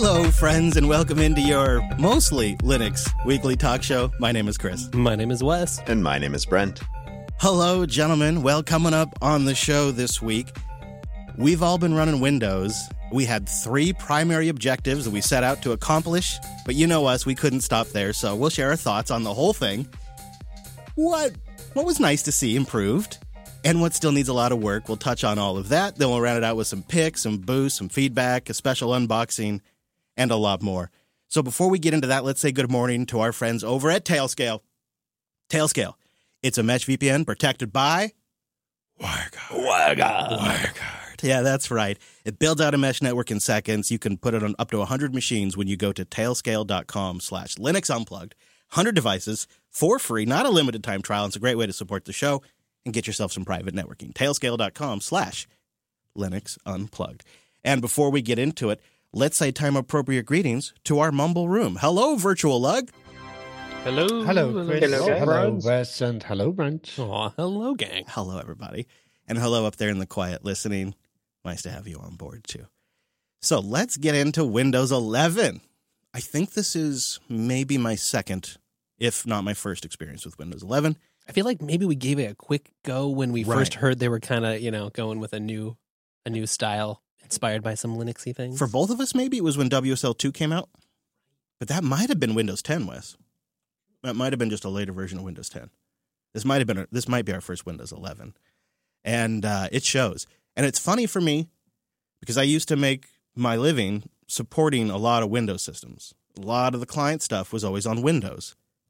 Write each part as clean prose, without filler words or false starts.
Hello, friends, and welcome into your mostly Linux weekly talk show. My name is Chris. My name is Wes. And my name is Brent. Hello, gentlemen. Well, coming up on the show this week, we've all been running Windows. We had 3 primary objectives that we set out to accomplish, but you know us, we couldn't stop there, so we'll share our thoughts on the whole thing. What was nice to see improved, and what still needs a lot of work. We'll touch on all of that, then we'll round it out with some picks, some boosts, some feedback, a special unboxing, and a lot more. So before we get into that, let's say good morning to our friends over at Tailscale. Tailscale. It's a mesh VPN protected by WireGuard. Yeah, that's right. It builds out a mesh network in seconds. You can put it on up to 100 machines when you go to tailscale.com/Linux Unplugged. 100 devices for free, not a limited time trial. It's a great way to support the show and get yourself some private networking. Tailscale.com/Linux Unplugged. And before we get into it, let's say time-appropriate greetings to our Mumble Room. Hello, Virtual Lug. Hello. Hello, Chris. Hello, Wes, and hello, Brent. Aw, hello, gang. Hello, everybody. And hello up there in the quiet listening. Nice to have you on board, too. So let's get into Windows 11. I think this is maybe my second, if not my first experience with Windows 11. I feel like maybe we gave it a quick go when we Right. first heard they were kind of, going with a new style inspired by some Linuxy things. For both of us, maybe it was when WSL2 came out. But that might have been Windows 10, Wes. That might have been just a later version of Windows 10. This might be our first Windows 11. And it shows. And it's funny for me because I used to make my living supporting a lot of Windows systems. A lot of the client stuff was always on Windows.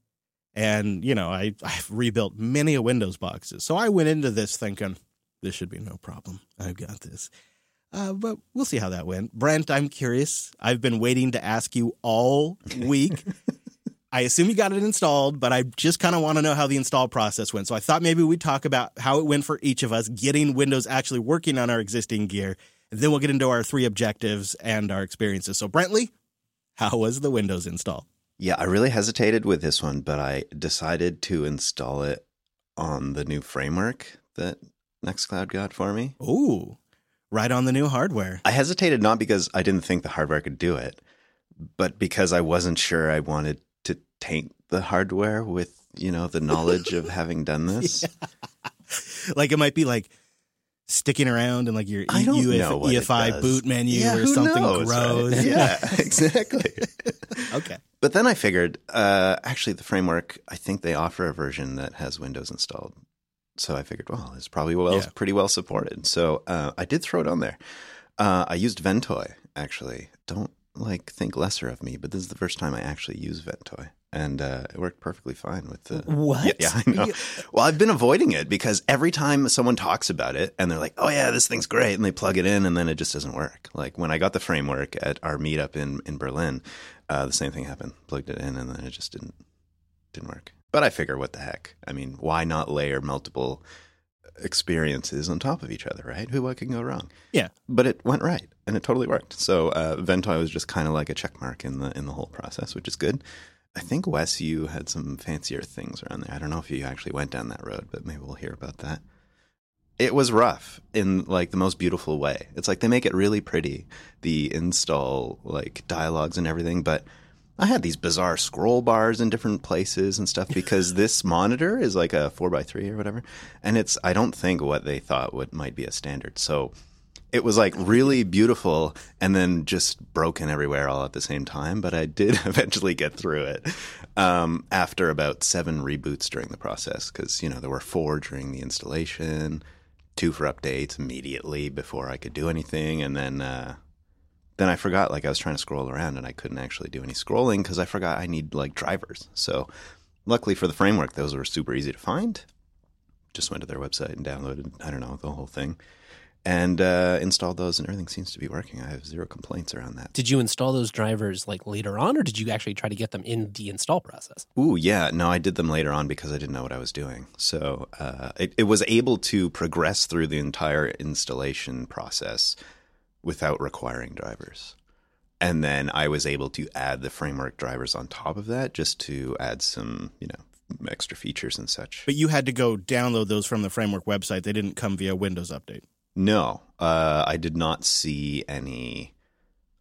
And, I've rebuilt many Windows boxes. So I went into this thinking, this should be no problem. I've got this. But we'll see how that went. Brent, I'm curious. I've been waiting to ask you all week. I assume you got it installed, but I just kind of want to know how the install process went. So I thought maybe we'd talk about how it went for each of us, getting Windows actually working on our existing gear. And then we'll get into our 3 objectives and our experiences. So Brentley, how was the Windows install? Yeah, I really hesitated with this one, but I decided to install it on the new framework that Nextcloud got for me. Ooh, right on the new hardware. I hesitated not because I didn't think the hardware could do it, but because I wasn't sure I wanted to taint the hardware with, the knowledge of having done this. Yeah. Like it might be like sticking around in like your EFI boot menu or something knows, grows. Right? Yeah, exactly. Okay. But then I figured, actually the framework, I think they offer a version that has Windows installed. So I figured, well, it's probably pretty well supported. So I did throw it on there. I used Ventoy, actually. Don't think lesser of me, but this is the first time I actually use Ventoy. And it worked perfectly fine with the... What? Yeah, I know. Well, I've been avoiding it because every time someone talks about it and they're like, oh yeah, this thing's great, and they plug it in and then it just doesn't work. Like when I got the framework at our meetup in Berlin, the same thing happened. Plugged it in and then it just didn't work. But I figure, what the heck? I mean, why not layer multiple experiences on top of each other, right? What can go wrong? Yeah. But it went right and it totally worked. So Ventoy was just kind of like a check mark in the whole process, which is good. I think, Wes, you had some fancier things around there. I don't know if you actually went down that road, but maybe we'll hear about that. It was rough in the most beautiful way. It's like they make it really pretty, the install dialogues and everything, but I had these bizarre scroll bars in different places and stuff because this monitor is like a 4x3 or whatever, and it's, I don't think, what they thought might be a standard. So it was really beautiful and then just broken everywhere all at the same time. But I did eventually get through it after about 7 reboots during the process because, there were 4 during the installation, 2 for updates immediately before I could do anything. And then I forgot, I was trying to scroll around and I couldn't actually do any scrolling because I forgot I need drivers. So luckily for the framework, those were super easy to find. Just went to their website and downloaded, the whole thing. And installed those, and everything seems to be working. I have 0 complaints around that. Did you install those drivers later on, or did you actually try to get them in the install process? Ooh, yeah. No, I did them later on because I didn't know what I was doing. So it was able to progress through the entire installation process without requiring drivers. And then I was able to add the framework drivers on top of that just to add some, extra features and such. But you had to go download those from the framework website. They didn't come via Windows Update. No, I did not see any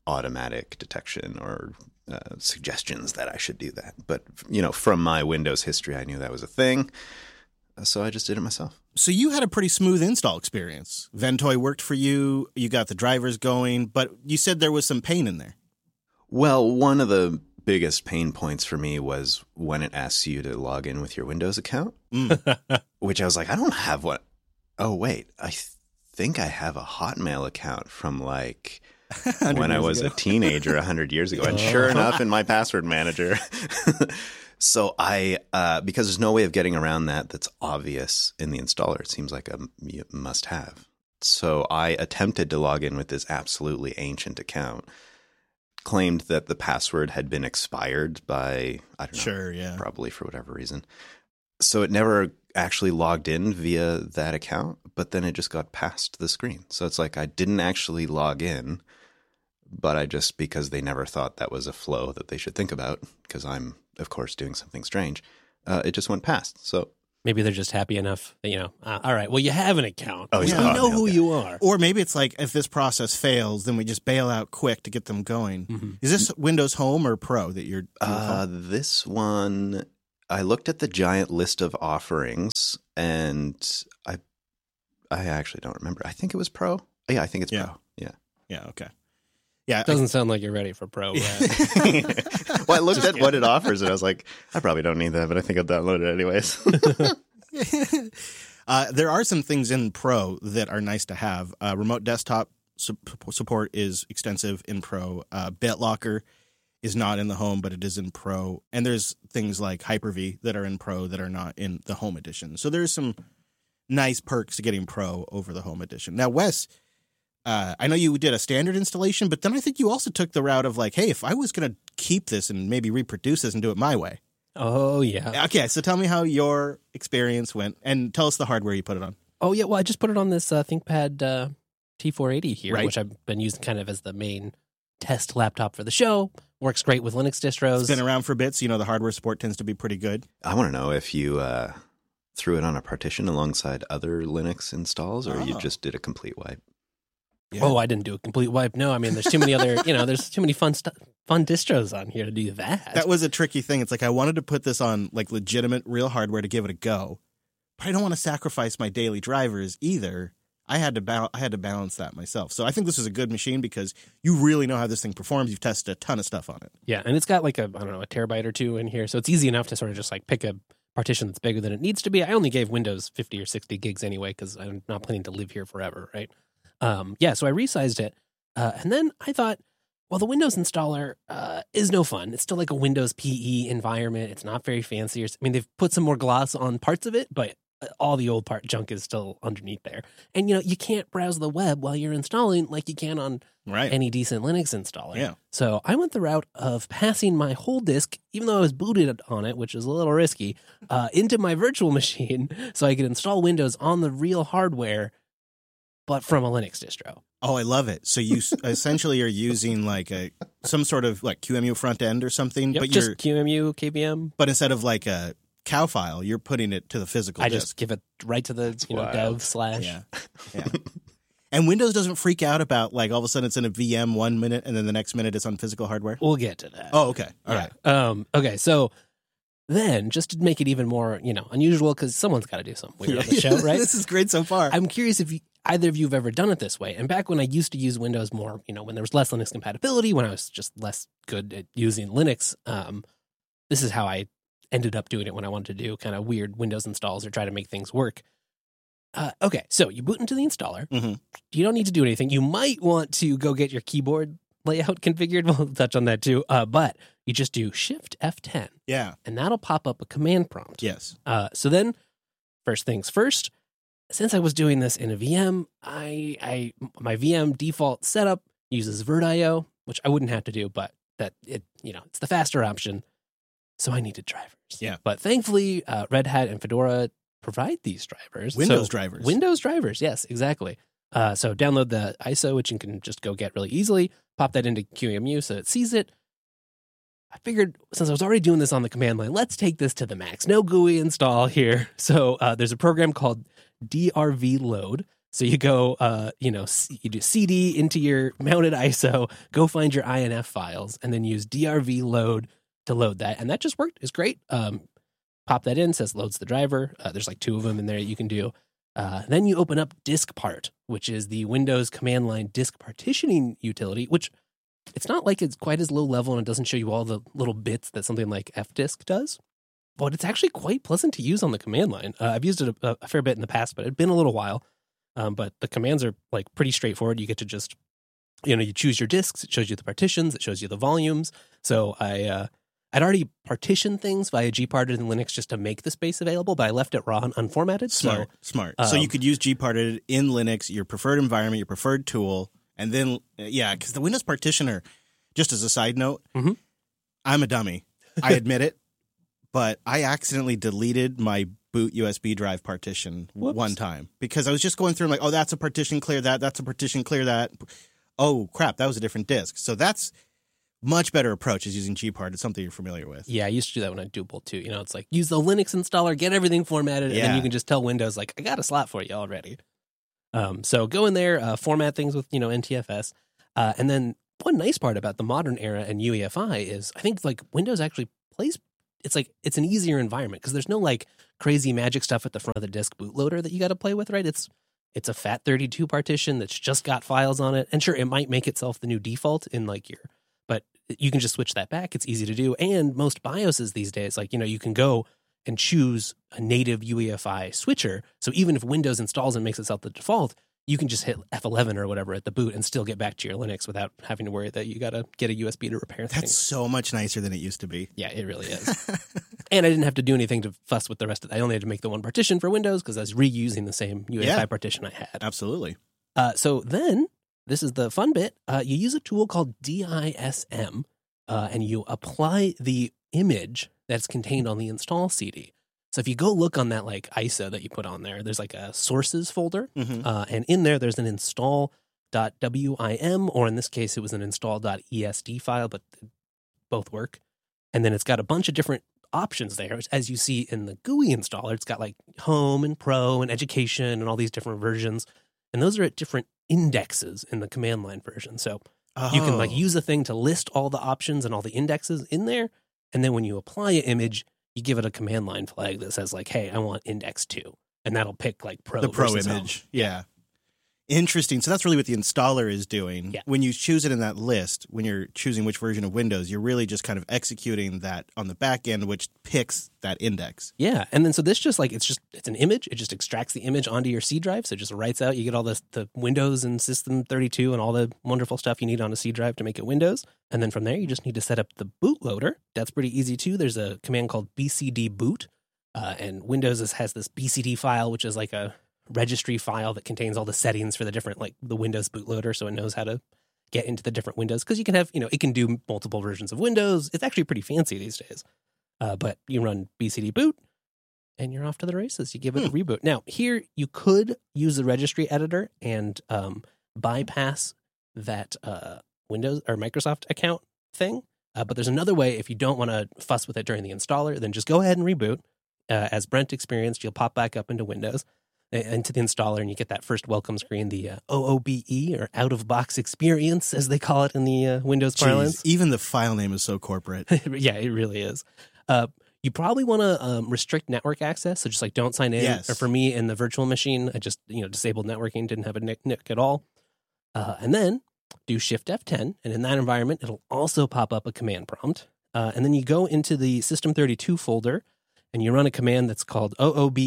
automatic detection or suggestions that I should do that. But, from my Windows history, I knew that was a thing. So I just did it myself. So you had a pretty smooth install experience. Ventoy worked for you. You got the drivers going, but you said there was some pain in there. Well, one of the biggest pain points for me was when it asks you to log in with your Windows account, which I was like, I don't have one. Oh, wait, I think I have a Hotmail account from when I was a teenager 100 years ago. And sure enough, in my password manager. So because there's no way of getting around that's obvious in the installer. It seems like a must have. So I attempted to log in with this absolutely ancient account, claimed that the password had been expired by, I don't know, Sure, yeah. probably for whatever reason. So it never actually logged in via that account, but then it just got past the screen. So it's like I didn't actually log in, but because they never thought that was a flow that they should think about, because I'm, of course, doing something strange, it just went past. So Maybe they're just happy enough that, all right, well, you have an account. Oh, we yeah. know who you are. Or maybe it's like, if this process fails, then we just bail out quick to get them going. Mm-hmm. Is this Windows Home or Pro that you're this one, I looked at the giant list of offerings, and I actually don't remember. I think it was Pro. Yeah, I think it's Pro. Yeah. Yeah, okay. Yeah, Doesn't sound like you're ready for Pro yet. Well, I looked at what it offers, and I was like, I probably don't need that, but I think I'll download it anyways. there are some things in Pro that are nice to have. Remote desktop support is extensive in Pro. BitLocker is not in the Home, but it is in Pro. And there's things like Hyper-V that are in Pro that are not in the Home Edition. So there's some nice perks to getting Pro over the Home Edition. Now, Wes, I know you did a standard installation, but then I think you also took the route of hey, if I was going to keep this and maybe reproduce this and do it my way. Oh, yeah. Okay, so tell me how your experience went, and tell us the hardware you put it on. Oh, yeah. Well, I just put it on this ThinkPad T480 here, Right. which I've been using kind of as the main test laptop for the show. Works great with Linux distros. It's been around for bits. The hardware support tends to be pretty good. I want to know if you threw it on a partition alongside other Linux installs, or you Oh. just did a complete wipe. Yeah. Oh, I didn't do a complete wipe. No, I mean, there's too many other, there's too many fun distros on here to do that. That was a tricky thing. It's I wanted to put this on legitimate real hardware to give it a go, but I don't want to sacrifice my daily drivers either. I had to balance that myself. So I think this is a good machine because you really know how this thing performs. You've tested a ton of stuff on it. Yeah, and it's got a terabyte or two in here, so it's easy enough to sort of just pick a partition that's bigger than it needs to be. I only gave Windows 50 or 60 gigs anyway because I'm not planning to live here forever, right? So I resized it, and then I thought, well, the Windows installer is no fun. It's still like a Windows PE environment. It's not very fancy. They've put some more gloss on parts of it, but all the old junk is still underneath there. And, you can't browse the web while you're installing like you can on any decent Linux installer. Yeah. So I went the route of passing my whole disk, even though I was booted on it, which is a little risky, into my virtual machine so I could install Windows on the real hardware, but from a Linux distro. Oh, I love it. So you essentially are using some sort of QEMU front end or something, Yep, but just QEMU, KVM. but instead of a cow file, you're putting it to the physical I disk. just give it right to the wild. dev / Yeah. And Windows doesn't freak out about all of a sudden it's in a VM 1 minute and then the next minute it's on physical hardware. We'll get to that. Oh, okay. All right. Okay, so then just to make it even more, unusual, because someone's got to do something weird on the show, right? This is great so far. I'm curious if either of you have ever done it this way. And back when I used to use Windows more, when there was less Linux compatibility, when I was just less good at using Linux, this is how I ended up doing it when I wanted to do kind of weird Windows installs or try to make things work. Okay, so you boot into the installer. Mhm. You don't need to do anything. You might want to go get your keyboard layout configured. We'll touch on that too. But you just do Shift F10, Yeah. and that'll pop up a command prompt. Yes. So then, first things first, since I was doing this in a VM, my VM default setup uses VirtIO, which I wouldn't have to do, but it's the faster option. So I needed drivers. Yeah. But thankfully, Red Hat and Fedora provide these drivers. Windows drivers. Windows drivers, yes, exactly. So download the ISO, which you can just go get really easily. Pop that into QEMU so it sees it. I figured since I was already doing this on the command line, let's take this to the max. No GUI install here. So there's a program called DRV Load. So you go, you do CD into your mounted ISO, go find your INF files, and then use DRV load to load that. And that just worked. It's great. Pop that in, says loads the driver. There's like 2 of them in there you can do. Then you open up DiskPart, which is the Windows command line disk partitioning utility, which it's not like it's quite as low level and it doesn't show you all the little bits that something like fdisk does. But it's actually quite pleasant to use on the command line. I've used it a fair bit in the past, but it's been a little while. But the commands are like pretty straightforward. You get to just, you choose your disks. It shows you the partitions. It shows you the volumes. So I'd already partitioned things via gparted in Linux just to make the space available, but I left it raw and unformatted. Smart. So you could use gparted in Linux, your preferred environment, your preferred tool, and then, because the Windows partitioner, just as a side note, I'm a dummy. I admit it, but I accidentally deleted my boot USB drive partition one time because I was just going through and like, oh, that's a partition, clear that. That's a partition, clear that. Oh, crap, that was a different disk. So that's much better approach is using gparted. It's something you're familiar with. Yeah, I used to do that when I do Bolt too. It's like use the Linux installer, get everything formatted, and then you can just tell Windows, like, I got a slot for you already. So go in there, format things with, NTFS. And then one nice part about the modern era and UEFI is I think like Windows actually plays, it's an easier environment because there's no like crazy magic stuff at the front of the disk bootloader that you got to play with, right? It's a FAT32 partition that's just got files on it. And sure, it might make itself the new default in like but you can just switch that back. It's easy to do. And most BIOSes these days, like, you can go and choose a native UEFI switcher. So even if Windows installs and makes itself the default, you can just hit F11 or whatever at the boot and still get back to your Linux without having to worry that you got to get a USB to repair things. That's so much nicer than it used to be. Yeah, it really is. And I didn't have to do anything to fuss with the rest of it. I only had to make the one partition for Windows because I was reusing the same UEFI partition I had. Absolutely. So then, this is the fun bit. You use a tool called DISM, and you apply the image that's contained on the install CD. So if you go look on that like ISO that you put on there, there's like a sources folder, and in there's an install.wim, or in this case, it was an install.esd file, but both work. And then it's got a bunch of different options there. As you see in the GUI installer, it's got like home and pro and education and all these different versions. And those are at different indexes in the command line version. So you can like use a thing to list all the options and all the indexes in there. And then when you apply an image, you give it a command line flag that says like, hey, I want index 2. And that'll pick like pro. The pro image. Home. Yeah. Interesting. So that's really what the installer is doing. Yeah. When you choose it in that list, when you're choosing which version of Windows, you're really just kind of executing that on the back end, which picks that index. Yeah. And then so this just like, it's an image. It just extracts the image onto your C drive. So it just writes out, you get all the Windows and System32 and all the wonderful stuff you need on a C drive to make it Windows. And then from there, you just need to set up the bootloader. That's pretty easy too. There's a command called BCD boot. And Windows has this BCD file, which is like a registry file that contains all the settings for the different, like the Windows bootloader, so it knows how to get into the different Windows. Because you can have, it can do multiple versions of Windows. It's actually pretty fancy these days. But you run BCD boot, and you're off to the races. You give it a reboot. Now, here you could use the registry editor and bypass that Windows or Microsoft account thing. But there's another way. If you don't want to fuss with it during the installer, then just go ahead and reboot. As Brent experienced, you'll pop back up into Windows, into the installer, and you get that first welcome screen, the OOBE, or out-of-box experience, as they call it in the Windows parlance. Even the file name is so corporate. Yeah, it really is. You probably want to restrict network access, so just like don't sign in. Yes. Or for me, in the virtual machine, I just disabled networking, didn't have a NIC at all. And then do Shift F10, and in that environment, it'll also pop up a command prompt. And then you go into the System32 folder, and you run a command that's called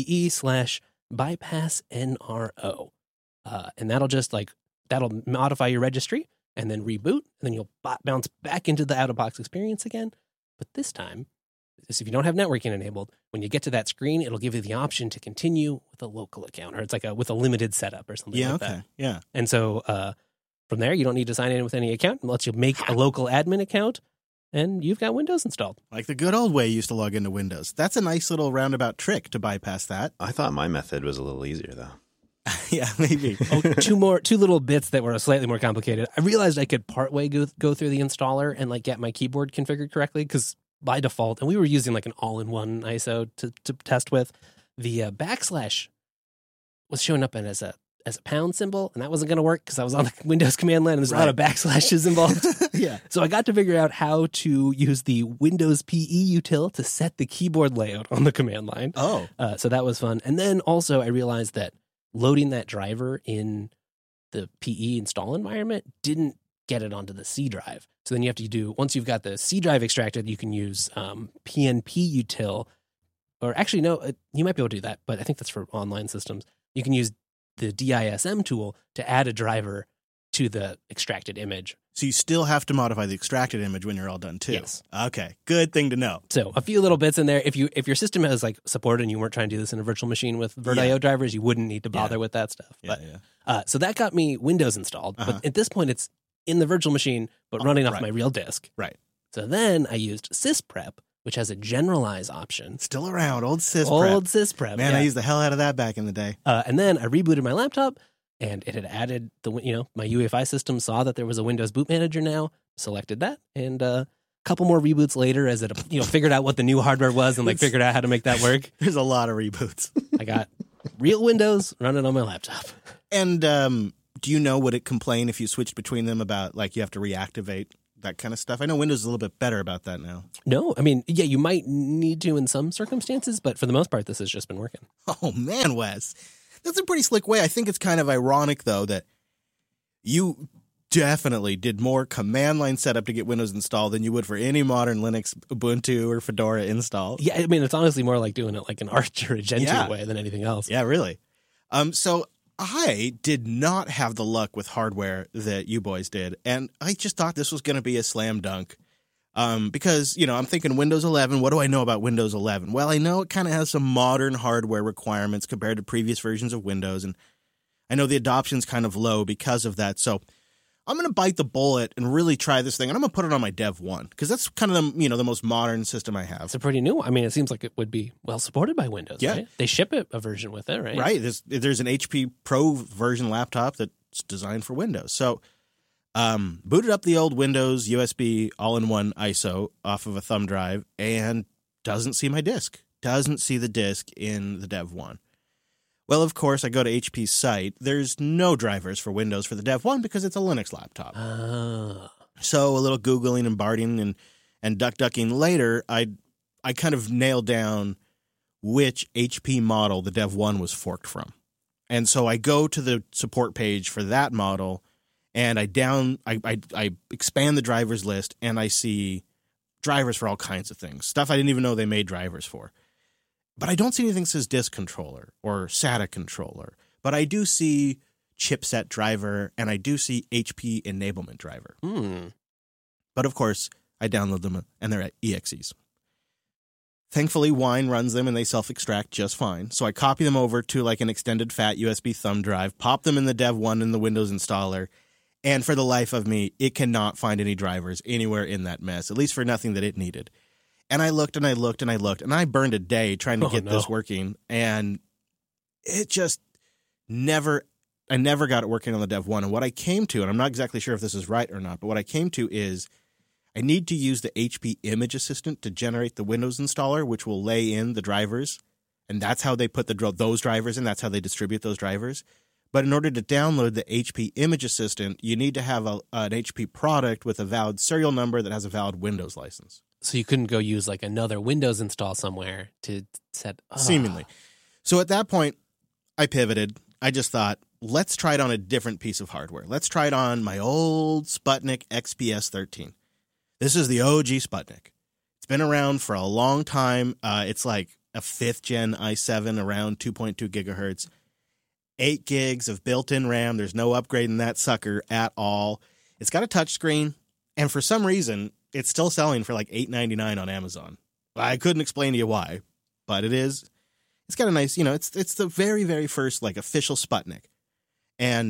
OOBE/bypass NRO. And that'll just that'll modify your registry and then reboot. And then you'll bounce back into the out-of-box experience again. But this time, if you don't have networking enabled, when you get to that screen, it'll give you the option to continue with a local account, or it's like with a limited setup or something like that. Yeah. And so from there, you don't need to sign in with any account. It lets you make a local admin account, and you've got Windows installed. Like the good old way you used to log into Windows. That's a nice little roundabout trick to bypass that. I thought my method was a little easier, though. Yeah, maybe. Two little bits that were slightly more complicated. I realized I could partway go through the installer and get my keyboard configured correctly, because by default, and we were using an all-in-one ISO to test with, the backslash was showing up as as a pound symbol, and that wasn't going to work because I was on the Windows command line and there's a lot of backslashes involved. Yeah. So I got to figure out how to use the Windows PE util to set the keyboard layout on the command line. Oh. So that was fun. And then also I realized that loading that driver in the PE install environment didn't get it onto the C drive. So then you have to do, once you've got the C drive extracted, you can use PNP util, or actually, no, you might be able to do that, but I think that's for online systems. You can use the DISM tool to add a driver to the extracted image. So you still have to modify the extracted image when you're all done too. Yes. Okay. Good thing to know. So a few little bits in there. If your system has like support and you weren't trying to do this in a virtual machine with VirtIO drivers, you wouldn't need to bother with that stuff. Yeah, But so that got me Windows installed. But at this point, it's in the virtual machine, but running off my real disk. Right. So then I used sysprep, which has a generalize option. Still around. Old sysprep. Old sysprep. Man, I used the hell out of that back in the day. And then I rebooted my laptop, and it had added my UEFI system saw that there was a Windows Boot Manager now, selected that, and a couple more reboots later as it figured out what the new hardware was and like figured out how to make that work. There's a lot of reboots. I got real Windows running on my laptop. And do you know, would it complain if you switched between them about like you have to reactivate that kind of stuff? I know Windows is a little bit better about that now. No, I mean, yeah, you might need to in some circumstances, but for the most part, this has just been working. Oh man, Wes, that's a pretty slick way. I think it's kind of ironic though that you definitely did more command line setup to get Windows installed than you would for any modern Linux, Ubuntu, or Fedora install. Yeah, I mean, it's honestly more like doing it like an Arch or a Gentoo way than anything else. Yeah, really. So I did not have the luck with hardware that you boys did, and I just thought this was going to be a slam dunk. Because, I'm thinking Windows 11, what do I know about Windows 11? Well, I know it kind of has some modern hardware requirements compared to previous versions of Windows, and I know the adoption's kind of low because of that. So I'm going to bite the bullet and really try this thing, and I'm going to put it on my Dev 1 because that's kind of the most modern system I have. It's a pretty new. I mean, it seems like it would be well supported by Windows. Yeah, right? They ship it a version with it, right? Right. There's an HP Pro version laptop that's designed for Windows. So booted up the old Windows USB all-in-one ISO off of a thumb drive and doesn't see my disk. Doesn't see the disk in the Dev 1. Well, of course, I go to HP's site. There's no drivers for Windows for the Dev 1 because it's a Linux laptop. So a little Googling and Barding and duck-ducking later, I kind of nailed down which HP model the Dev 1 was forked from. And so I go to the support page for that model, and I expand the drivers list, and I see drivers for all kinds of things. Stuff I didn't even know they made drivers for. But I don't see anything that says disk controller or SATA controller. But I do see chipset driver, and I do see HP enablement driver. But of course, I download them, and they're EXEs. Thankfully, Wine runs them, and they self-extract just fine. So I copy them over to like an extended fat USB thumb drive, pop them in the Dev 1 in the Windows installer, and for the life of me, it cannot find any drivers anywhere in that mess, at least for nothing that it needed. And I looked and I looked and I looked, and I burned a day trying to get this working, and it just I never got it working on the Dev 1. And what I came to, and I'm not exactly sure if this is right or not, but what I came to is I need to use the HP Image Assistant to generate the Windows installer, which will lay in the drivers, and that's how they put those drivers in, that's how they distribute those drivers. But in order to download the HP Image Assistant, you need to have an HP product with a valid serial number that has a valid Windows license. So you couldn't go use like another Windows install somewhere to set... Seemingly. So at that point, I pivoted. I just thought, let's try it on a different piece of hardware. Let's try it on my old Sputnik XPS 13. This is the OG Sputnik. It's been around for a long time. It's like a 5th gen i7 around 2.2 gigahertz. 8 gigs of built-in RAM. There's no upgrading that sucker at all. It's got a touchscreen, and for some reason, it's still selling for like $8.99 on Amazon. I couldn't explain to you why, but it is. It's got a nice, it's the very, very first like official Sputnik. And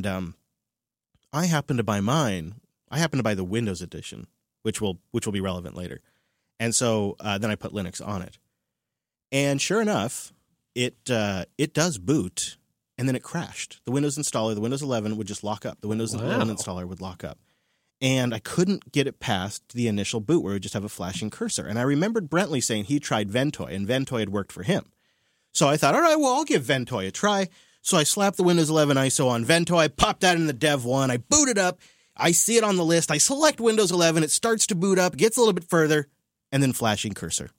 I happened to buy mine. I happened to buy the Windows edition, which will be relevant later. And so then I put Linux on it. And sure enough, it does boot. And then it crashed. The Windows installer, the Windows 11 would just lock up. The Windows 11 installer would lock up. And I couldn't get it past the initial boot where it would just have a flashing cursor. And I remembered Brentley saying he tried Ventoy, and Ventoy had worked for him. So I thought, all right, well, I'll give Ventoy a try. So I slapped the Windows 11 ISO on Vento. I pop that in the Dev 1. I boot it up. I see it on the list. I select Windows 11. It starts to boot up, gets a little bit further, and then flashing cursor.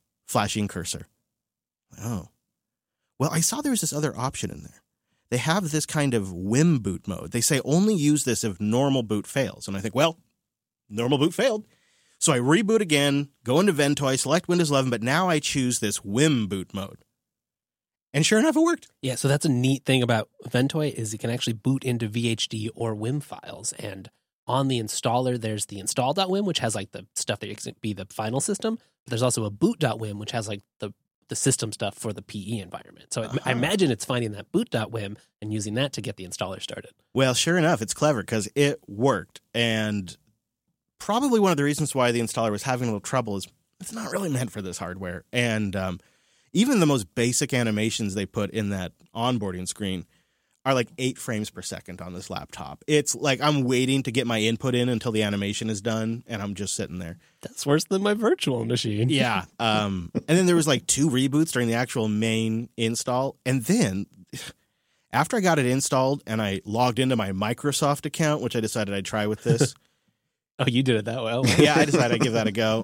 Oh. Well, I saw there was this other option in there. They have this kind of Wim boot mode. They say only use this if normal boot fails. And I think, well, normal boot failed. So I reboot again, go into Vento, I select Windows 11, but now I choose this Wim boot mode. And sure enough, it worked. Yeah, so that's a neat thing about Ventoy is you can actually boot into VHD or WIM files. And on the installer, there's the install.wim, which has like the stuff that can be the final system. But there's also a boot.wim, which has like the system stuff for the PE environment. So I imagine it's finding that boot.wim and using that to get the installer started. Well, sure enough, it's clever because it worked. And probably one of the reasons why the installer was having a little trouble is it's not really meant for this hardware. And even the most basic animations they put in that onboarding screen are like 8 frames per second on this laptop. It's like I'm waiting to get my input in until the animation is done, and I'm just sitting there. That's worse than my virtual machine. Yeah. And then there was like 2 reboots during the actual main install. And then after I got it installed and I logged into my Microsoft account, which I decided I'd try with this. Oh, you did it that well. Yeah, I decided I'd give that a go.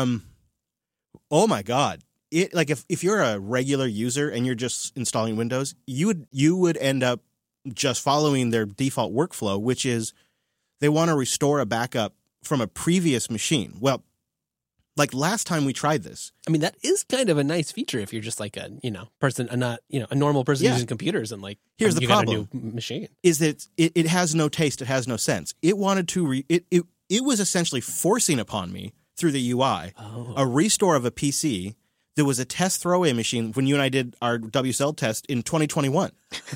Oh my God. It like if you're a regular user and you're just installing Windows, you would end up just following their default workflow, which is they want to restore a backup from a previous machine. Well, like last time we tried this. I mean, that is kind of a nice feature if you're just like a, person, a normal person using computers and like, here's the problem. Got a new machine. Is that it has no taste. It has no sense. It wanted to, it was essentially forcing upon me through the UI a restore of a PC. There was a test throwaway machine when you and I did our WSL test in 2021.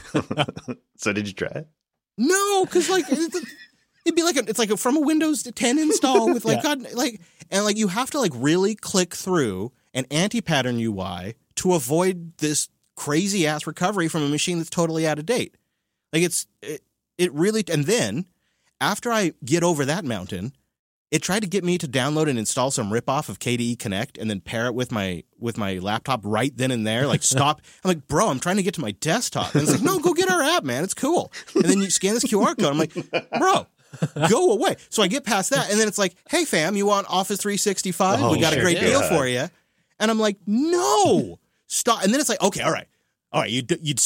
So did you try it? No, because like it'd be like it's like from a Windows 10 install with like and you have to like really click through an anti-pattern UI to avoid this crazy ass recovery from a machine that's totally out of date. Like it really, and then after I get over that mountain, it tried to get me to download and install some ripoff of KDE Connect and then pair it with my laptop right then and there. Like, stop. I'm like, bro, I'm trying to get to my desktop. And it's like, no, go get our app, man. It's cool. And then you scan this QR code. I'm like, bro, go away. So I get past that. And then it's like, hey, fam, you want Office 365? We got a great deal for you. And I'm like, no, stop. And then it's like, okay, all right. You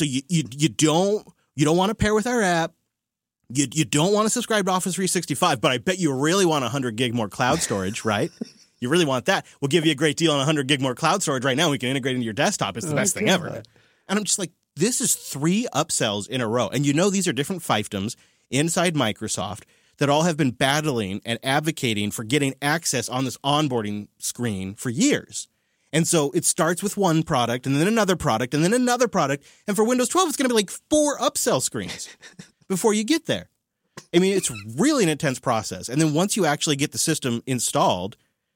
don't want to pair with our app. You don't want to subscribe to Office 365, but I bet you really want 100 gig more cloud storage, right? You really want that. We'll give you a great deal on 100 gig more cloud storage right now. We can integrate into your desktop. It's the best thing ever. And I'm just like, this is 3 upsells in a row. And these are different fiefdoms inside Microsoft that all have been battling and advocating for getting access on this onboarding screen for years. And so it starts with one product and then another product and then another product. And for Windows 12, it's going to be like 4 upsell screens before you get there. I mean, it's really an intense process. And then once you actually get the system installed,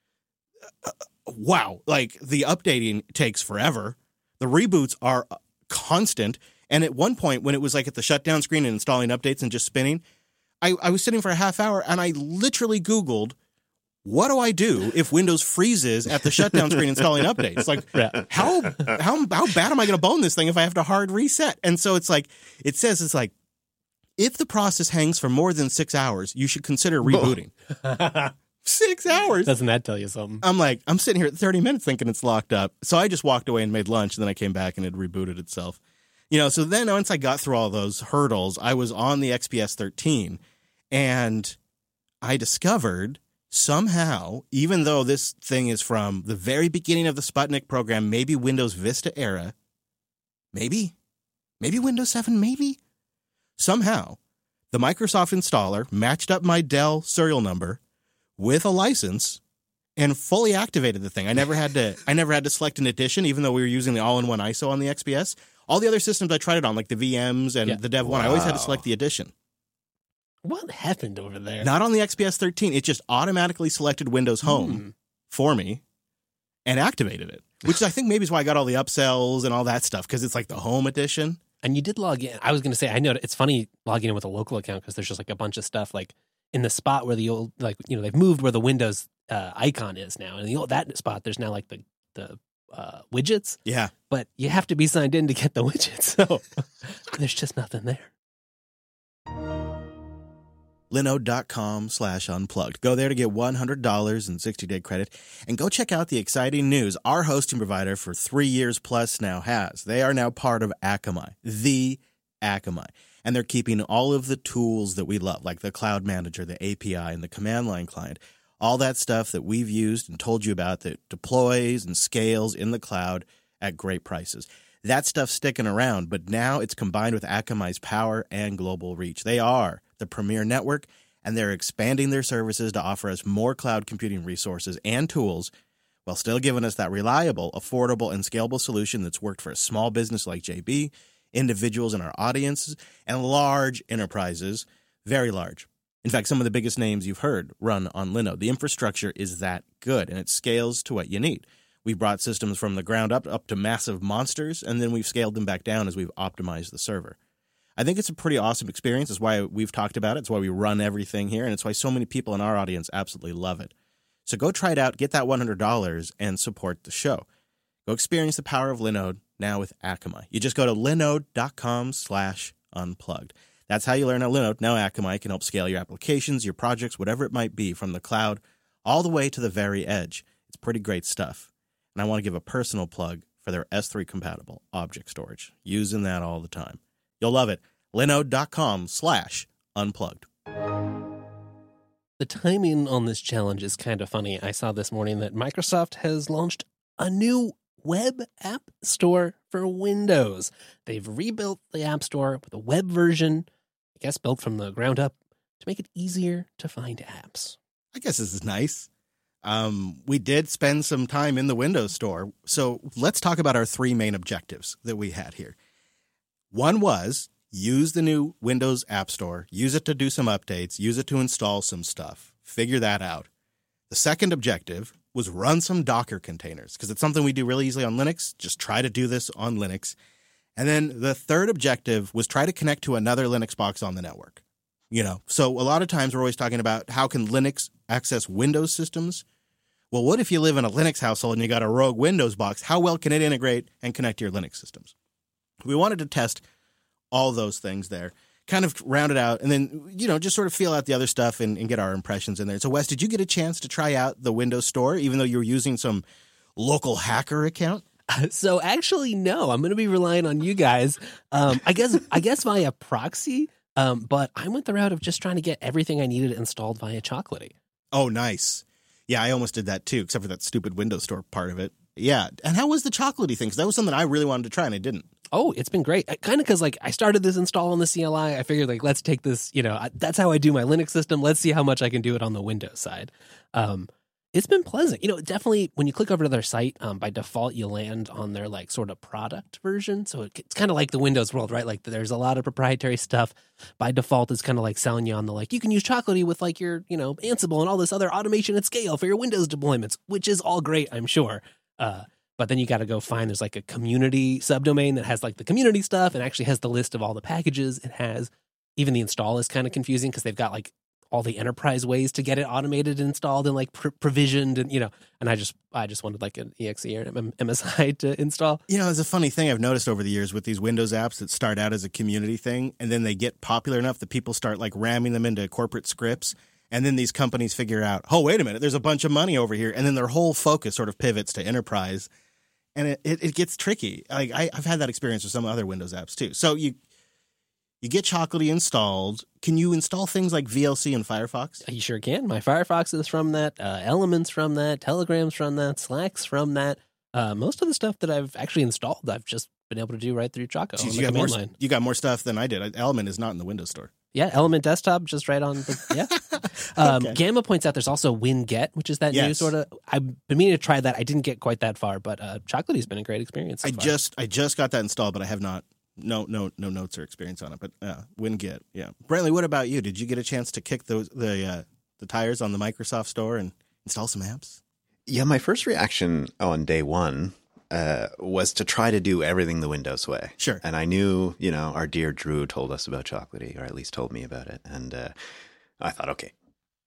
wow, like the updating takes forever. The reboots are constant. And at one point when it was like at the shutdown screen and installing updates and just spinning, I was sitting for a half hour and I literally Googled, what do I do if Windows freezes at the shutdown screen installing updates? Like, how bad am I going to bone this thing if I have to hard reset? And so it's like, it's like, if the process hangs for more than 6 hours, you should consider rebooting. 6 hours? Doesn't that tell you something? I'm like, I'm sitting here at 30 minutes thinking it's locked up. So I just walked away and made lunch, and then I came back and it rebooted itself. So then once I got through all those hurdles, I was on the XPS 13, and I discovered somehow, even though this thing is from the very beginning of the Sputnik program, maybe Windows Vista era, maybe Windows 7, maybe. Somehow, the Microsoft installer matched up my Dell serial number with a license and fully activated the thing. I never had to select an edition, even though we were using the all-in-one ISO on the XPS. All the other systems I tried it on, like the VMs and the Dev 1, I always had to select the edition. What happened over there? Not on the XPS 13. It just automatically selected Windows Home for me and activated it, which I think maybe is why I got all the upsells and all that stuff, because it's like the Home edition. And you did log in. I was going to say, I know it's funny logging in with a local account because there's just like a bunch of stuff like in the spot where the old, like, they've moved where the Windows icon is now. And that spot, there's now like the widgets. Yeah. But you have to be signed in to get the widgets. So there's just nothing there. Linode.com/unplugged. Go there to get $100 in 60-day credit, and go check out the exciting news our hosting provider for 3 years plus now has. They are now part of Akamai, the Akamai, and they're keeping all of the tools that we love, like the Cloud Manager, the API, and the command line client, all that stuff that we've used and told you about that deploys and scales in the cloud at great prices. That stuff's sticking around, but now it's combined with Akamai's power and global reach. They are the premier network, and they're expanding their services to offer us more cloud computing resources and tools while still giving us that reliable, affordable, and scalable solution that's worked for a small business like JB, individuals in our audiences, and large enterprises, very large. In fact, some of the biggest names you've heard run on Linode. The infrastructure is that good, and it scales to what you need. We've brought systems from the ground up to massive monsters, and then we've scaled them back down as we've optimized the server. I think it's a pretty awesome experience. That's why we've talked about it. It's why we run everything here, and it's why so many people in our audience absolutely love it. So go try it out, get that $100, and support the show. Go experience the power of Linode now with Akamai. You just go to linode.com/unplugged. That's how you learn how Linode, now Akamai, can help scale your applications, your projects, whatever it might be, from the cloud all the way to the very edge. It's pretty great stuff. And I want to give a personal plug for their S3-compatible object storage. Using that all the time. You'll love it. Linode.com/unplugged. The timing on this challenge is kind of funny. I saw this morning that Microsoft has launched a new web app store for Windows. They've rebuilt the App Store with a web version, I guess built from the ground up, to make it easier to find apps. I guess this is nice. We did spend some time in the Windows Store. So let's talk about our 3 main objectives that we had here. One was use the new Windows App Store, use it to do some updates, use it to install some stuff, figure that out. The second objective was run some Docker containers, because it's something we do really easily on Linux. Just try to do this on Linux. And then the third objective was try to connect to another Linux box on the network. So a lot of times we're always talking about how can Linux access Windows systems? Well, what if you live in a Linux household and you got a rogue Windows box? How well can it integrate and connect to your Linux systems? We wanted to test all those things there, kind of round it out, and then, just sort of feel out the other stuff and get our impressions in there. So, Wes, did you get a chance to try out the Windows Store, even though you were using some local hacker account? So actually, no, I'm going to be relying on you guys. I guess via proxy, but I went the route of just trying to get everything I needed installed via Chocolatey. Oh, nice. Yeah, I almost did that too, except for that stupid Windows Store part of it. Yeah. And how was the Chocolatey thing? Because that was something I really wanted to try and I didn't. Oh, it's been great. Kind of because I started this install on the CLI. I figured let's take this, that's how I do my Linux system. Let's see how much I can do it on the Windows side. It's been pleasant. Definitely when you click over to their site, by default, you land on their sort of product version. So it's kind of like the Windows world, right? There's a lot of proprietary stuff. By default, it's kind of selling you on you can use Chocolatey with your, Ansible and all this other automation at scale for your Windows deployments, which is all great, I'm sure. But then you got to go find, there's a community subdomain that has the community stuff and actually has the list of all the packages it has. Even the install is kind of confusing because they've got all the enterprise ways to get it automated and installed and provisioned and, and I just wanted an exe or an MSI to install. It's a funny thing I've noticed over the years with these Windows apps that start out as a community thing and then they get popular enough that people start ramming them into corporate scripts. And then these companies figure out, oh, wait a minute, there's a bunch of money over here. And then their whole focus sort of pivots to enterprise. And it gets tricky. I've had that experience with some other Windows apps too. So you get Chocolatey installed. Can you install things like VLC and Firefox? You sure can. My Firefox is from that. Elements from that. Telegram's from that. Slack's from that. Most of the stuff that I've actually installed, I've just been able to do right through Choco. Jeez, you got more stuff than I did. Element is not in the Windows Store. Yeah, Element Desktop, just right on the, yeah. Okay. Gamma points out there's also WinGet, which is that new sort of, I've been meaning to try that. I didn't get quite that far, but Chocolatey's been a great experience so far. I just got that installed, but I have not, no notes or experience on it, but WinGet, yeah. Brantley, what about you? Did you get a chance to kick the tires on the Microsoft Store and install some apps? Yeah, my first reaction on day one was to try to do everything the Windows way. Sure. And I knew, our dear Drew told us about Chocolatey, or at least told me about it. And I thought, okay,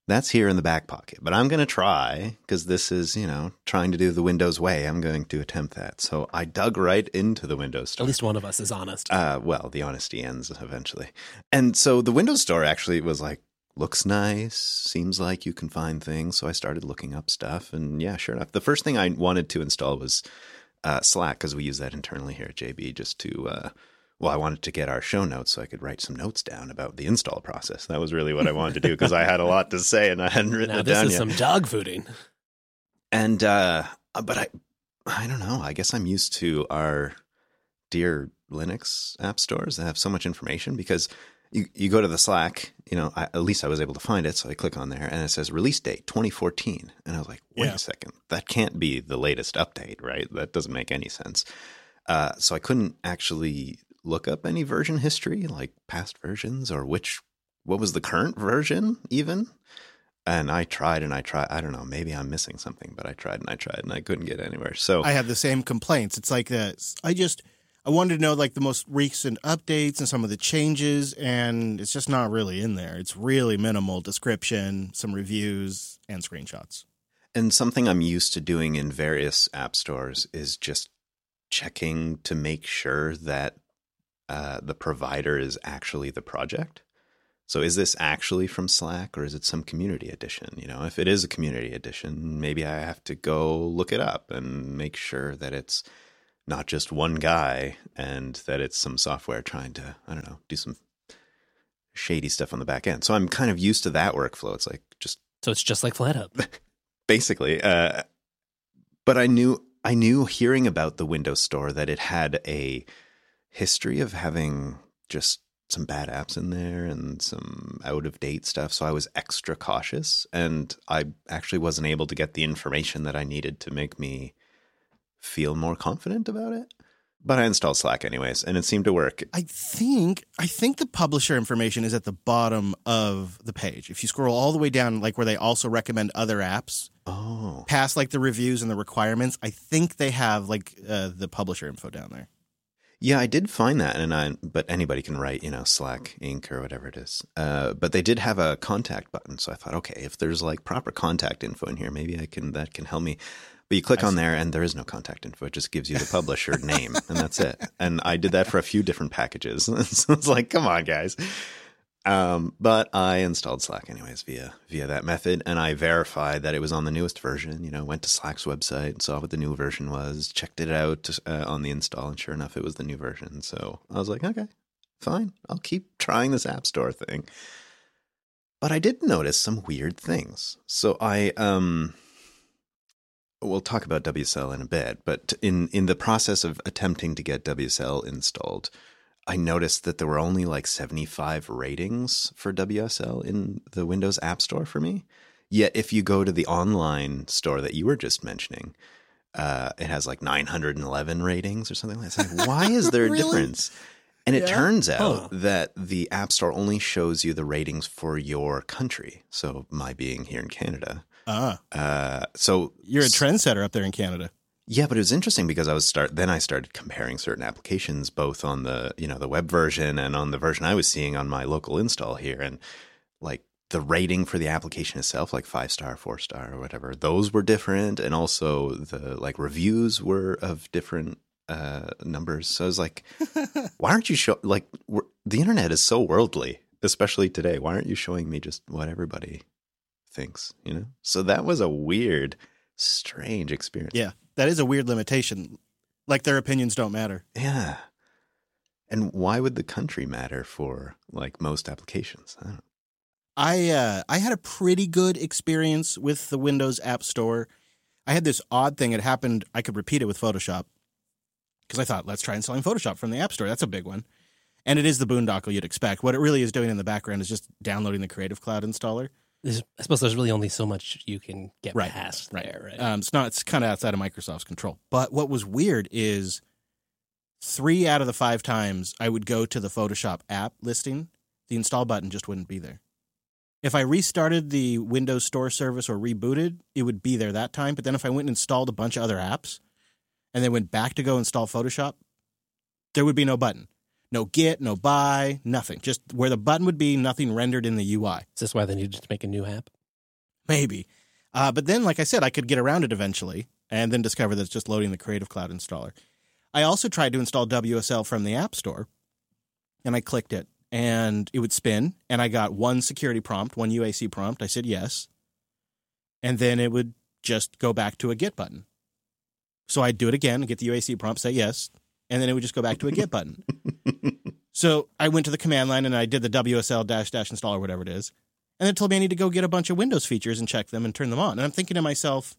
That's here in the back pocket, but I'm going to try because this is, trying to do the Windows way. I'm going to attempt that. So I dug right into the Windows Store. At least one of us is honest. Well, the honesty ends eventually. And so the Windows Store actually was like, looks nice, seems like you can find things. So I started looking up stuff. And yeah, sure enough. The first thing I wanted to install was Slack, because we use that internally here at JB just to... I wanted to get our show notes so I could write some notes down about the install process. That was really what I wanted to do because I had a lot to say and I hadn't written it down yet. This is some dog fooding. And, but I don't know. I guess I'm used to our dear Linux app stores that have so much information because you go to the Slack, at least I was able to find it. So I click on there and it says release date 2014. And I was like, wait a second, that can't be the latest update, right? That doesn't make any sense. So I couldn't actually look up any version history, like past versions or what was the current version even. And I tried. I don't know, maybe I'm missing something, but I tried and I couldn't get anywhere. So I have the same complaints. It's like this. I wanted to know like the most recent updates and some of the changes, and it's just not really in there. It's really minimal description, some reviews, and screenshots. And something I'm used to doing in various app stores is just checking to make sure that the provider is actually the project. So is this actually from Slack or is it some community edition? If it is a community edition, maybe I have to go look it up and make sure that it's not just one guy and that it's some software trying to, I don't know, do some shady stuff on the back end. So I'm kind of used to that workflow. It's like So it's just like FlatHub. Basically. But I knew hearing about the Windows Store that it had a history of having just some bad apps in there and some out of date stuff. So I was extra cautious and I actually wasn't able to get the information that I needed to make me feel more confident about it. But I installed Slack anyways, and it seemed to work. I think the publisher information is at the bottom of the page. If you scroll all the way down, like where they also recommend other apps, past like the reviews and the requirements, I think they have like the publisher info down there. Yeah, I did find that, but anybody can write, Slack Inc. or whatever it is. But they did have a contact button, so I thought, okay, if there's like proper contact info in here, maybe that can help me. But you click on there, and there is no contact info. It just gives you the publisher name, and that's it. And I did that for a few different packages. So it's like, come on, guys. But I installed Slack anyways via that method, and I verified that it was on the newest version. Went to Slack's website, saw what the new version was, checked it out on the install, and sure enough, it was the new version. So I was like, okay, fine, I'll keep trying this App Store thing. But I did notice some weird things. So we'll talk about WSL in a bit, but in the process of attempting to get WSL installed, I noticed that there were only like 75 ratings for WSL in the Windows App Store for me. Yet if you go to the online store that you were just mentioning, it has like 911 ratings or something like that. It's like, why is there a Really? difference? And it turns out that the App Store only shows you the ratings for your country. So my being here in Canada. So You're a trendsetter up there in Canada. Yeah, but it was interesting because I started comparing certain applications both on the, the web version and on the version I was seeing on my local install here. And like the rating for the application itself, like 5-star, 4-star or whatever, those were different. And also the like reviews were of different numbers. So I was like, why aren't you the internet is so worldly, especially today. Why aren't you showing me just what everybody thinks, So that was a weird, strange experience. Yeah, that is a weird limitation. Like their opinions don't matter. Yeah. And why would the country matter for like most applications? I don't know. I had a pretty good experience with the Windows App Store. I had this odd thing. It happened. I could repeat it with Photoshop because I thought, let's try installing Photoshop from the App Store. That's a big one. And it is the boondoggle you'd expect. What it really is doing in the background is just downloading the Creative Cloud installer. I suppose there's really only so much you can get past there, right? It's kind of outside of Microsoft's control. But what was weird is 3 out of the 5 times I would go to the Photoshop app listing, the install button just wouldn't be there. If I restarted the Windows Store service or rebooted, it would be there that time. But then if I went and installed a bunch of other apps and then went back to go install Photoshop, there would be no button. No Git, no buy, nothing. Just where the button would be, nothing rendered in the UI. Is this why they needed to make a new app? Maybe. But then, like I said, I could get around it eventually and then discover that it's just loading the Creative Cloud installer. I also tried to install WSL from the App Store, and I clicked it, and it would spin, and I got one security prompt, one UAC prompt. I said yes, and then it would just go back to a get button. So I'd do it again, get the UAC prompt, say yes, and then it would just go back to a get button. So I went to the command line, and I did the WSL -- install or whatever it is, and it told me I need to go get a bunch of Windows features and check them and turn them on. And I'm thinking to myself,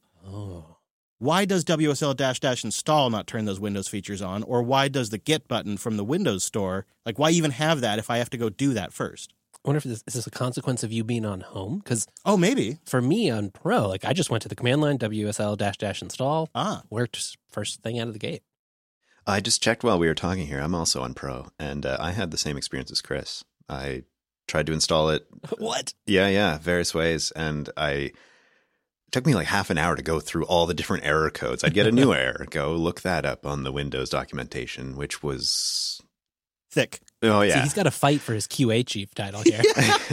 why does WSL -- install not turn those Windows features on? Or why does the get button from the Windows Store, like why even have that if I have to go do that first? I wonder if is this a consequence of you being on home? Because maybe. For me on Pro, like I just went to the command line, WSL -- install, worked first thing out of the gate. I just checked while we were talking here. I'm also on Pro, and I had the same experience as Chris. I tried to install it. What? Yeah, various ways, and it took me like half an hour to go through all the different error codes. I'd get a new error, go look that up on the Windows documentation, which was thick. Oh, yeah. See, he's got to fight for his QA chief title here.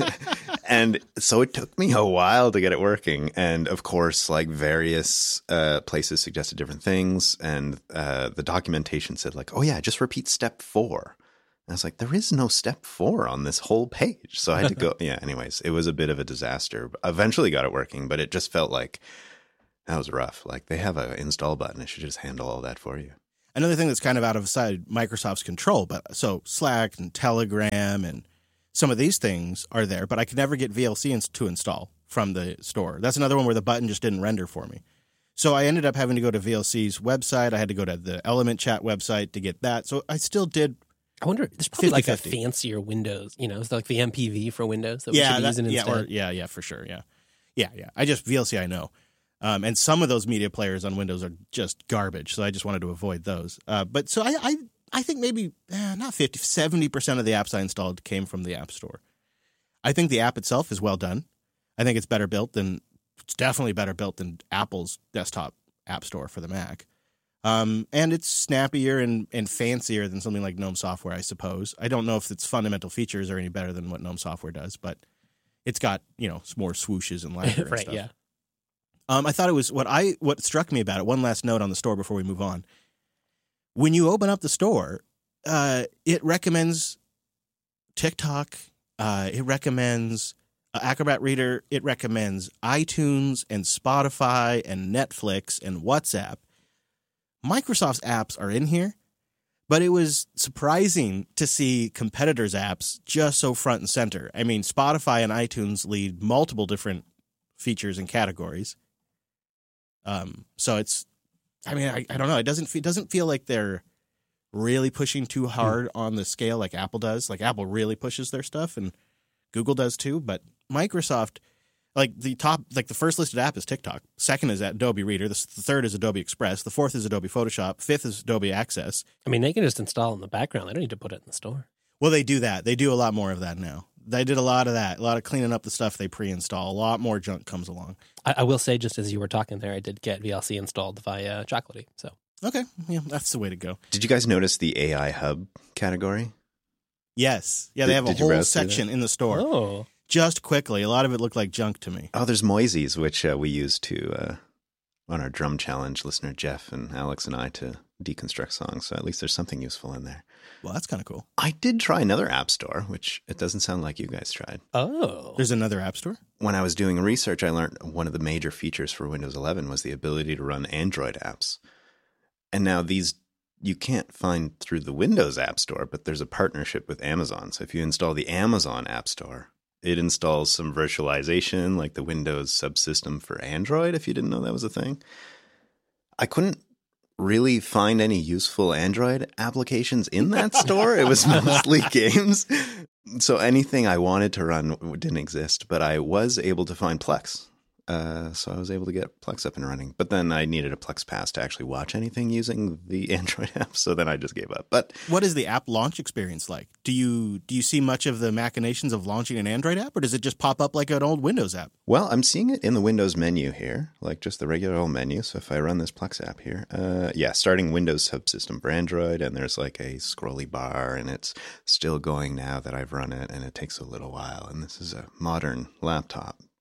And so it took me a while to get it working. And of course, like various places suggested different things. And the documentation said like, oh yeah, just repeat step 4. And I was like, there is no step 4 on this whole page. So I had to go. Yeah, anyways, it was a bit of a disaster. Eventually got it working, but it just felt like that was rough. Like they have an install button. It should just handle all that for you. Another thing that's kind of out of Microsoft's control, but so Slack and Telegram and some of these things are there, but I could never get VLC to install from the store. That's another one where the button just didn't render for me. So I ended up having to go to VLC's website. I had to go to the Element Chat website to get that. So I still did. I wonder, there's probably 50/50. like a fancier Windows, it's like the MPV for Windows that we should be using instead. Yeah, for sure. Yeah. I just VLC I know. And some of those media players on Windows are just garbage, so I just wanted to avoid those. But so I think maybe not 50, 70% of the apps I installed came from the App Store. I think the app itself is well done. I think it's definitely better built than Apple's desktop app store for the Mac. And it's snappier and fancier than something like GNOME Software, I suppose. I don't know if its fundamental features are any better than what GNOME Software does, but it's got, more swooshes and lighter and right, stuff. yeah. I thought it was what struck me about it. One last note on the store before we move on. When you open up the store, it recommends TikTok. It recommends Acrobat Reader. It recommends iTunes and Spotify and Netflix and WhatsApp. Microsoft's apps are in here, but it was surprising to see competitors' apps just so front and center. I mean, Spotify and iTunes lead multiple different features and categories. So it's, I don't know. It doesn't feel like they're really pushing too hard on the scale like Apple does. Like Apple really pushes their stuff and Google does too. But Microsoft, the first listed app is TikTok. Second is Adobe Reader. The third is Adobe Express. The fourth is Adobe Photoshop. Fifth is Adobe Access. I mean, they can just install it in the background. They don't need to put it in the store. Well, they do that. They do a lot more of that now. They did a lot of that, a lot of cleaning up the stuff they pre-install. A lot more junk comes along. I will say, just as you were talking there, I did get VLC installed via Chocolatey. So okay, yeah, that's the way to go. Did you guys notice the AI Hub category? Yes, yeah, they have a whole section in the store. Oh, just quickly, a lot of it looked like junk to me. Oh, there's Moises, which we use to on our drum challenge. Listener Jeff and Alex and I to deconstruct songs. So at least there's something useful in there. Well, that's kind of cool. I did try another app store, which it doesn't sound like you guys tried. Oh. There's another app store? When I was doing research, I learned one of the major features for Windows 11 was the ability to run Android apps. And now these you can't find through the Windows App Store, but there's a partnership with Amazon. So if you install the Amazon App Store, it installs some virtualization like the Windows subsystem for Android, if you didn't know that was a thing. I couldn't really find any useful Android applications in that store. It was mostly games. So anything I wanted to run didn't exist, but I was able to find Plex. So I was able to get Plex up and running. But then I needed a Plex Pass to actually watch anything using the Android app, so then I just gave up. But what is the app launch experience like? Do you see much of the machinations of launching an Android app, or does it just pop up like an old Windows app? Well, I'm seeing it in the Windows menu here, like just the regular old menu. So if I run this Plex app here, starting Windows subsystem for Android, and there's like a scrolly bar, and it's still going now that I've run it, and it takes a little while. And this is a modern laptop.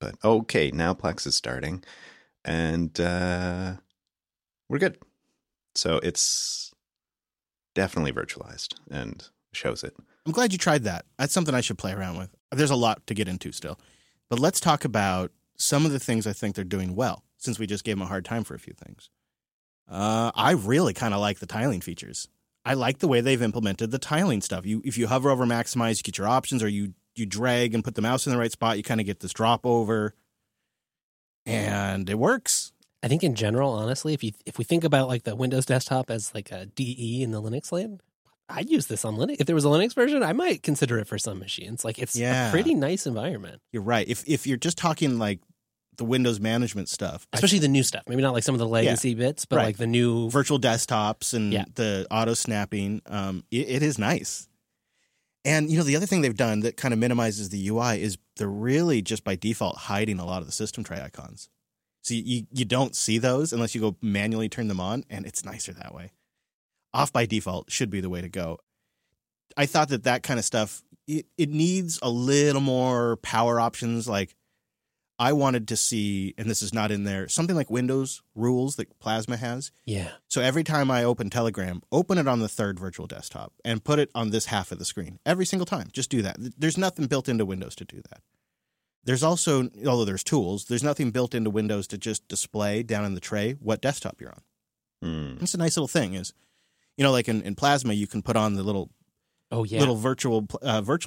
But okay, now Plex is starting, and we're good. So it's definitely virtualized and shows it. I'm glad you tried that. That's something I should play around with. There's a lot to get into still. But let's talk about some of the things I think they're doing well, since we just gave them a hard time for a few things. I really kind of like the tiling features. I like the way they've implemented the tiling stuff. If you hover over maximize, you get your options, or you drag and put the mouse in the right spot, you kind of get this drop over. And it works. I think in general, honestly, if we think about like the Windows desktop as like a DE in the Linux land, I'd use this on Linux. If there was a Linux version, I might consider it for some machines. Like it's a pretty nice environment. You're right. If you're just talking like the Windows management stuff, especially the new stuff, maybe not like some of the legacy bits, but like the new virtual desktops and the auto snapping, it is nice. And the other thing they've done that kind of minimizes the UI is they're really just by default hiding a lot of the system tray icons. So you don't see those unless you go manually turn them on, and it's nicer that way. Off by default should be the way to go. I thought that kind of stuff, it needs a little more power options. Like I wanted to see, and this is not in there, something like Windows rules that Plasma has. Yeah. So every time I open Telegram, open it on the third virtual desktop and put it on this half of the screen. Every single time. Just do that. There's nothing built into Windows to do that. There's also, although there's tools, there's nothing built into Windows to just display down in the tray what desktop you're on. It's a nice little thing. Is like in Plasma, you can put on the little virtual